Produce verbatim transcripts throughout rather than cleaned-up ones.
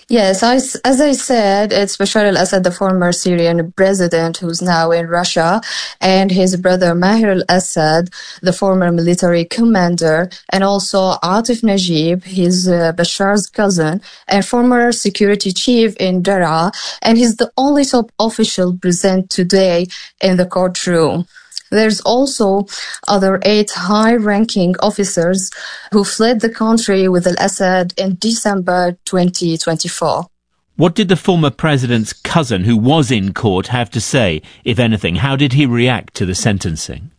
Yes, I, as I said, it's Bashar al-Assad, the former Syrian president who's now in Russia, and his brother Maher al-Assad, the former military commander, and also Atif Najib, his uh, Bashar's cousin, and former security chief in Daraa, and he's the only top official present today in the courtroom. There's also other eight high-ranking officers who fled the country with al-Assad in December twenty twenty-four. What did the former president's cousin, who was in court, have to say, if anything? How did he react to the sentencing?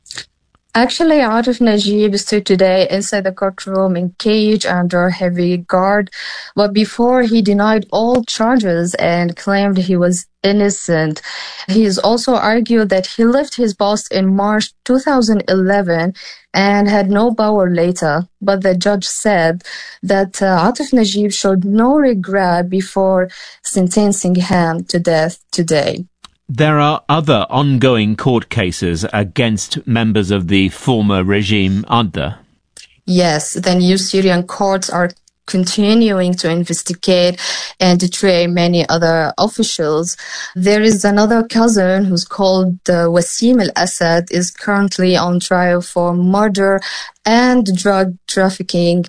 Actually, Atif Najib stood today inside the courtroom in cage under heavy guard, but before he denied all charges and claimed he was innocent. He's also argued that he left his post in March two thousand eleven and had no power later, but the judge said that uh, Atif Najib showed no regret before sentencing him to death today. There are other ongoing court cases against members of the former regime, aren't there? Yes, the new Syrian courts are continuing to investigate and to try many other officials. There is another cousin who's called uh, Wasim al-Assad, is currently on trial for murder and drug trafficking,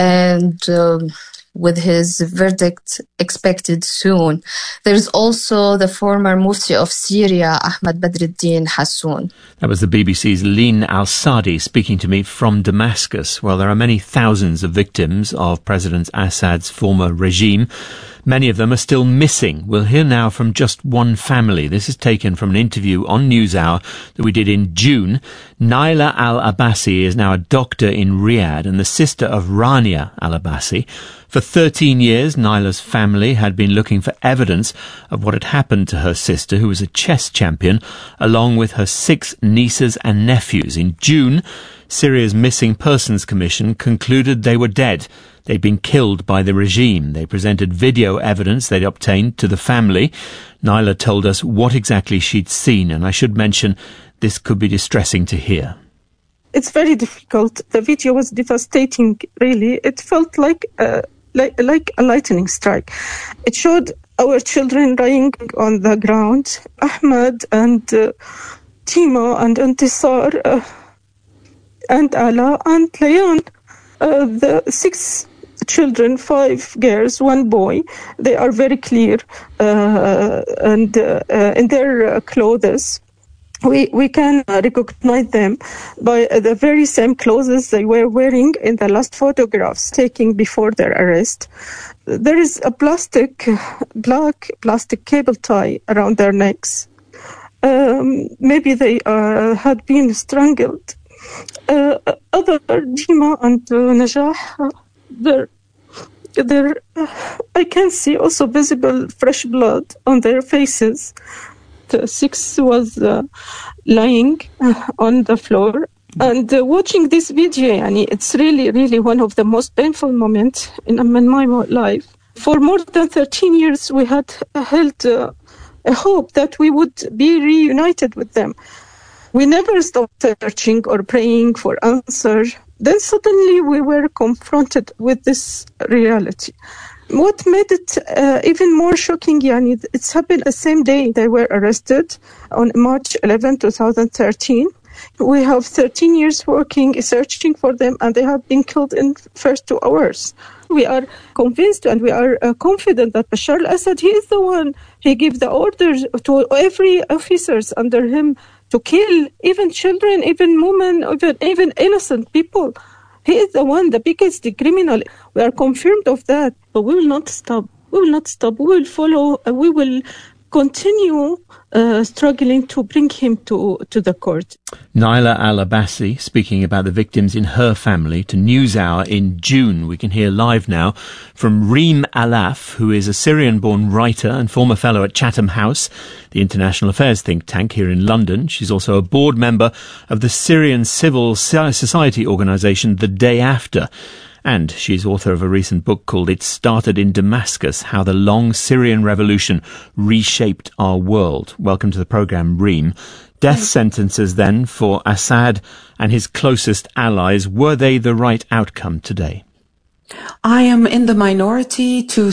and um, with his verdict expected soon. There's also the former Mufti of Syria, Ahmad Badruddin Hassoun. That was the B B C's Leen Al-Sadi speaking to me from Damascus. Well, there are many thousands of victims of President Assad's former regime. Many of them are still missing. We'll hear now from just one family. This is taken from an interview on NewsHour that we did in June. Naila Al-Abbasi is now a doctor in Riyadh and the sister of Rania Al-Abbasi. For thirteen years, Naila's family had been looking for evidence of what had happened to her sister, who was a chess champion, along with her six nieces and nephews. In June, Syria's Missing Persons Commission concluded they were dead. They'd been killed by the regime. They presented video evidence they'd obtained to the family. Naila told us what exactly she'd seen, and I should mention this could be distressing to hear. It's very difficult. The video was devastating, really. It felt like uh, like, like a lightning strike. It showed our children lying on the ground. Ahmad and uh, Timo and Intisar uh, and Ala and Layan, uh, the six children, five girls, one boy. They are very clear uh, and uh, uh, in their uh, clothes. We we can recognize them by the very same clothes they were wearing in the last photographs taken before their arrest. There is a plastic, black plastic cable tie around their necks. Um, maybe they uh, had been strangled. Uh, other, Dima and uh, Najah, uh, they're, they're, uh, I can see also visible fresh blood on their faces. The six was uh, lying uh, on the floor. And uh, watching this video, yani, it's really, really one of the most painful moments in, in my life. For more than thirteen years, we had held uh, a hope that we would be reunited with them. We never stopped searching or praying for answers. Then suddenly we were confronted with this reality. What made it uh, even more shocking, Yani, it's happened the same day they were arrested on March eleventh, twenty thirteen. We have thirteen years working, searching for them, and they have been killed in first two hours. We are convinced and we are uh, confident that Bashar al-Assad, he is the one. He gave the orders to every officers under him to kill even children, even women, even, even innocent people. He is the one, the biggest criminal. We are confirmed of that, but we will not stop. We will not stop. We will follow. Uh, we will continue uh, struggling to bring him to, to the court. Naila Al-Abbasi speaking about the victims in her family to NewsHour in June. We can hear live now from Reem Alaf, who is a Syrian-born writer and former fellow at Chatham House, the international affairs think tank here in London. She's also a board member of the Syrian civil society organisation The Day After. And she's author of a recent book called It Started in Damascus, How the Long Syrian Revolution Reshaped Our World. Welcome to the programme, Reem. Death sentences then for Assad and his closest allies. Were they the right outcome today? I am in the minority to